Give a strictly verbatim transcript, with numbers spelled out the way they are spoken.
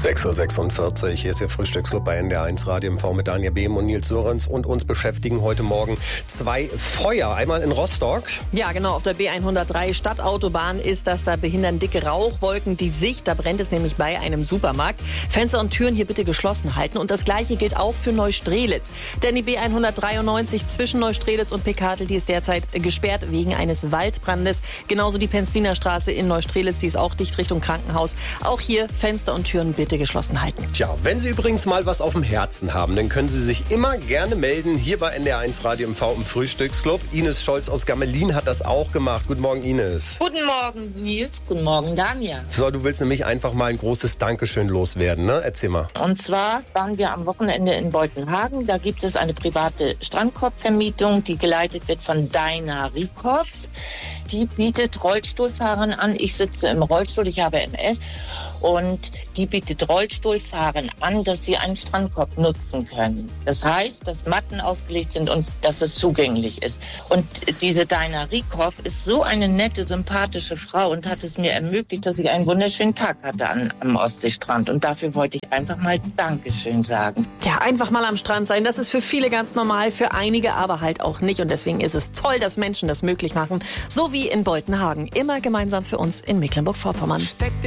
sechs Uhr sechsundvierzig, hier ist Ihr Frühstücksclub bei N D R eins Radio M V mit Daniel Behm und Nils Sörensen. Und uns beschäftigen heute Morgen zwei Feuer. Einmal in Rostock. Ja, genau, auf der B hundertdrei Stadtautobahn ist das. Da behindern dicke Rauchwolken die Sicht. Da brennt es nämlich bei einem Supermarkt. Fenster und Türen hier bitte geschlossen halten. Und das Gleiche gilt auch für Neustrelitz. Denn die B hundertdreiundneunzig zwischen Neustrelitz und Pekadel, die ist derzeit gesperrt wegen eines Waldbrandes. Genauso die Penzliner Straße in Neustrelitz, die ist auch dicht Richtung Krankenhaus. Auch hier Fenster und Türen bitte geschlossen halten. Tja, wenn Sie übrigens mal was auf dem Herzen haben, dann können Sie sich immer gerne melden. Hier bei N D R eins Radio M V im Frühstücksclub. Ines Scholz aus Gammelin hat das auch gemacht. Guten Morgen, Ines. Guten Morgen, Nils. Guten Morgen, Daniel. So, du willst nämlich einfach mal ein großes Dankeschön loswerden, ne? Erzähl mal. Und zwar waren wir am Wochenende in Beutenhagen. Da gibt es eine private Strandkorbvermietung, die geleitet wird von Daina Rieckhoff. Die bietet Rollstuhlfahrern an. Ich sitze im Rollstuhl, ich habe M S. Und die bietet Rollstuhlfahrern an, dass sie einen Strandkorb nutzen können. Das heißt, dass Matten ausgelegt sind und dass es zugänglich ist. Und diese Daina Rieckhoff ist so eine nette, sympathische Frau und hat es mir ermöglicht, dass ich einen wunderschönen Tag hatte an, am Ostseestrand. Und dafür wollte ich einfach mal Dankeschön sagen. Ja, einfach mal am Strand sein, das ist für viele ganz normal, für einige aber halt auch nicht. Und deswegen ist es toll, dass Menschen das möglich machen. So wie in Beutenhagen. Immer gemeinsam für uns in Mecklenburg-Vorpommern.